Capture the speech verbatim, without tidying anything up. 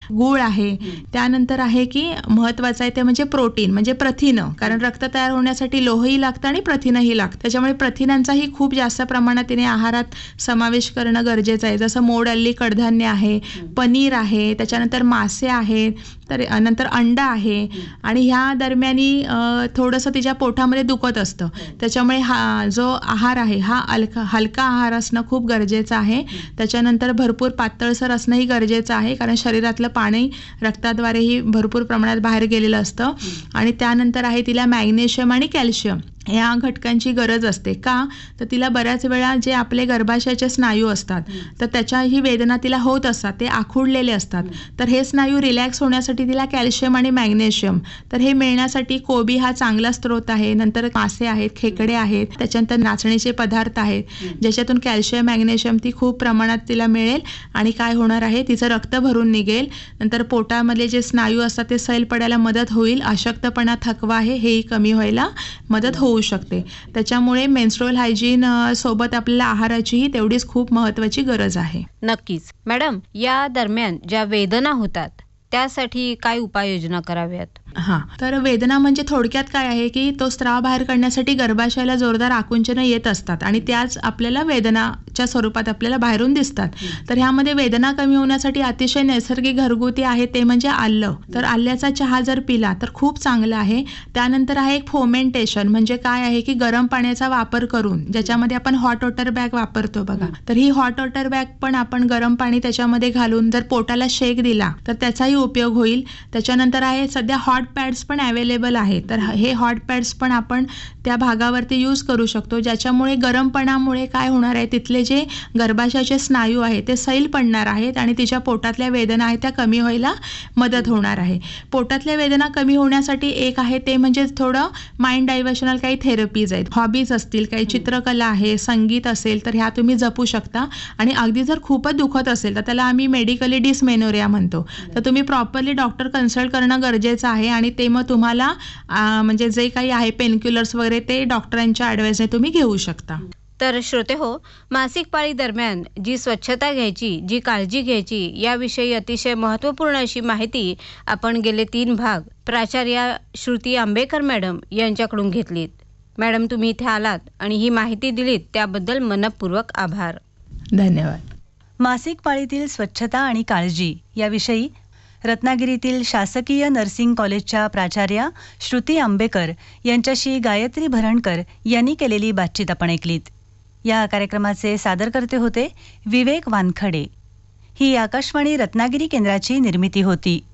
गूळ आहे, त्यानंतर आहे की महत्वाचं आहे ते म्हणजे प्रोटीन म्हणजे प्रथिनं, कारण रक्त तयार होण्यासाठी लोहही लागतं आणि प्रथिनही लागतं. त्याच्यामुळे प्रथिनांचाही खूप जास्त प्रमाणात तिने आहारात समावेश करणं गरजेचं आहे. जसं मोड आलेली कडधान्य आहे, पनीर आहे, त्याच्यानंतर मासे आहेत, तर नंतर अंडा आहे. आणि ह्या दरम्यानी थोडंसं तिच्या पोटामध्ये दुखत असतं, त्याच्यामुळे हा जो आहार आहे हा हलका हलका आहार असणं खूप गरजेचं आहे. त्याच्यानंतर भरपूर पातळसर असणंही गरजेचं आहे, कारण शरीरातलं पाणी रक्ताद्वारेही भरपूर प्रमाणात बाहेर गेलेलं असतं. आणि त्यानंतर आहे तिला मॅग्नेशियम आणि कॅल्शियम ह्या घटकांची गरज असते. का तर तिला बऱ्याच वेळा जे आपले गर्भाशयाचे स्नायू असतात तर त्याच्याही वेदना तिला होत असतात, ते आखुडलेले असतात. तर हे स्नायू रिलॅक्स होण्यासाठी तिला कॅल्शियम आणि मॅग्नेशियम तर हे मिळण्यासाठी कोबी हा चांगला स्रोत आहे. नंतर मासे आहेत, खेकडे आहेत, त्याच्यानंतर नाचणीचे पदार्थ आहेत ज्याच्यातून कॅल्शियम मॅग्नेशियम ती खूप प्रमाणात तिला मिळेल. आणि काय होणार आहे, तिचं रक्त भरून निघेल. नंतर पोटामध्ये जे स्नायू असतात ते सैल पडायला मदत होईल. अशक्तपणा, थकवा आहे हेही कमी व्हायला मदत होऊ शकते. त्याच्यामुळे मेन्स्ट्रुअल हायजीन सोबत आपल्याला आहाराचीही तेवढीच खूप महत्त्वाची गरज आहे. नक्कीच मॅडम, या दरम्यान ज्या वेदना होतात त्यासाठी काय उपाययोजना कराव्यात? हां, तर वेदना म्हणजे थोडक्यात काय आहे की तो स्त्राव बाहेर काढण्यासाठी गर्भाशयाला जोरदार आकुंचनं येत असतात आणि त्याच आपल्याला वेदनाच्या स्वरूपात आपल्याला बाहेरून दिसतात. तर ह्यामध्ये वेदना कमी होण्यासाठी अतिशय नैसर्गिक घरगुती आहे ते म्हणजे आलं. तर आल्याचा चहा जर पिला तर खूप चांगला आहे. त्यानंतर आहे एक फोमेंटेशन, म्हणजे काय आहे की गरम पाण्याचा वापर करून, ज्याच्यामध्ये आपण हॉट वॉटर बॅग वापरतो बघा, तर ही हॉट वॉटर बॅग पण आपण गरम पाणी त्याच्यामध्ये घालून जर पोटाला शेक दिला तर त्याचाही उपयोग होईल. त्याच्यानंतर आहे सध्या हॉट पॅड्स पण अवेलेबल आहे, तर हे हॉट पॅड्स पण आपण त्या भागावरती यूज करू शकतो, ज्याच्यामुळे गरमपणामुळे काय होणार आहे, तिथले जे गर्भाशयाचे स्नायू आहे ते सैल पडणार आहेत आणि तिच्या पोटातल्या वेदना आहेत त्या कमी व्हायला मदत होणार आहे. पोटातल्या वेदना कमी होण्यासाठी एक आहे ते म्हणजे थोडं माइंड डायव्हर्शनल काही थेरपीज आहेत, हॉबीज असतील, काही चित्रकला आहे, संगीत असेल तर ह्या तुम्ही जपू शकता. आणि अगदी जर खूपच दुखत असेल तर त्याला आम्ही मेडिकली डिसमेनोरिया म्हणतो, तर तुम्ही प्रॉपरली डॉक्टर कन्सल्ट करणं गरजेचं आहे. आणि ते मग तुम्हाला म्हणजे जे काही आहे पेनक्युलर्स वगैरे ते डॉक्टरांच्या ॲडवाइसने तुम्ही घेऊ शकता. तर श्रोते हो, मासिक पाळी दरम्यान जी स्वच्छता घ्यायची, जी काळजी घ्यायची याविषयी अतिशय महत्त्वपूर्ण अशी माहिती आपण गेले तीन भाग प्राचार्या श्रुती आंबेकर मॅडम यांच्याकडून घेतलीत. मॅडम, तुम्ही इथे आलात आणि ही माहिती दिलीत त्याबद्दल मनपूर्वक आभार. धन्यवाद. मासिक पाळीतील स्वच्छता आणि काळजी याविषयी रत्नागिरीतील शासकीय नर्सिंग कॉलेजच्या प्राचार्या श्रुती आंबेकर यांच्याशी गायत्री भरणकर यांनी केलेली बातचीत आपण ऐकलीत. या कार्यक्रमाचे सादरकर्ते होते विवेक वानखडे. ही आकाशवाणी रत्नागिरी केंद्राची निर्मिती होती.